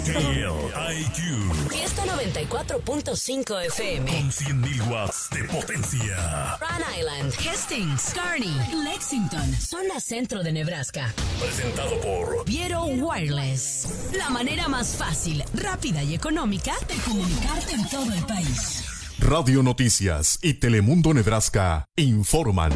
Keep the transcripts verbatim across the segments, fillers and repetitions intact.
I Q. Fiesta noventa y cuatro punto cinco F M. Con cien mil watts de potencia. Rhode Island, Hastings, Kearney, Lexington, zona centro de Nebraska. Presentado por Viero Wireless. La manera más fácil, rápida y económica de comunicarte en todo el país. Radio Noticias y Telemundo Nebraska informan.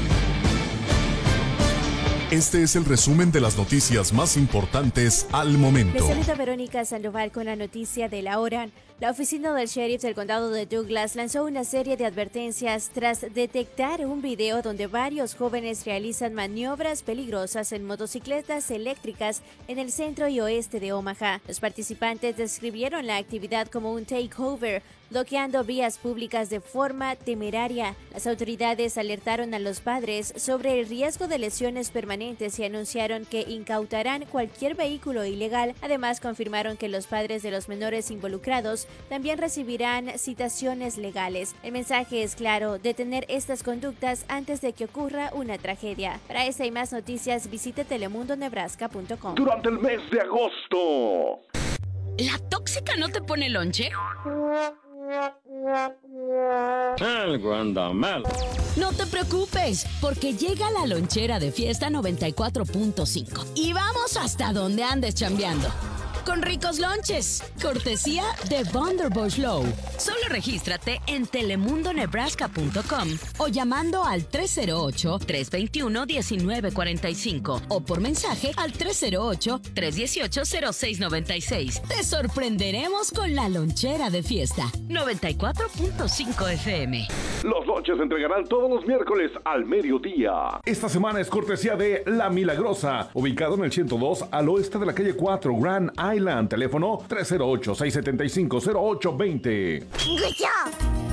Este es el resumen de las noticias más importantes al momento. Les saluda Verónica Sandoval con la noticia de la hora. La oficina del sheriff del condado de Douglas lanzó una serie de advertencias tras detectar un video donde varios jóvenes realizan maniobras peligrosas en motocicletas eléctricas en el centro y oeste de Omaha. Los participantes describieron la actividad como un takeover, bloqueando vías públicas de forma temeraria. Las autoridades alertaron a los padres sobre el riesgo de lesiones permanentes y anunciaron que incautarán cualquier vehículo ilegal. Además, confirmaron que los padres de los menores involucrados también recibirán citaciones legales. El mensaje es claro: detener estas conductas antes de que ocurra una tragedia. Para esta y más noticias, visite telemundo nebraska punto com. Durante el mes de agosto. ¿La tóxica no te pone lonche? Algo anda mal. No te preocupes, porque llega la lonchera de Fiesta noventa y cuatro punto cinco y vamos hasta donde andes chambeando. Con ricos lonches, cortesía de Bunderbush Low. Solo regístrate en telemundo nebraska punto com o llamando al tres cero ocho, tres dos uno, uno nueve cuatro cinco o por mensaje al tres cero ocho, tres uno ocho, cero seis nueve seis. Te sorprenderemos con la lonchera de Fiesta noventa y cuatro punto cinco F M. Los lonches se entregarán todos los miércoles al mediodía. Esta semana es cortesía de La Milagrosa, ubicado en el ciento dos al oeste de la calle cuatro, Grand Island. Teléfono tres cero ocho, seis siete cinco, cero ocho dos cero. Good job.